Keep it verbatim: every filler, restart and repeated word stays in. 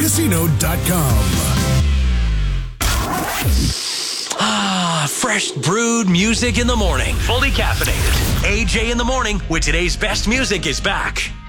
casino dot com. Ah, fresh brewed music in the morning. Fully caffeinated. A J in the morning with today's best music is back.